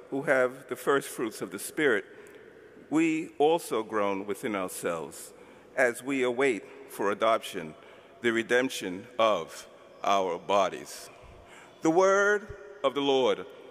who have the first fruits of the Spirit, we also groan within ourselves as we await for adoption, the redemption of our bodies. The word of the Lord.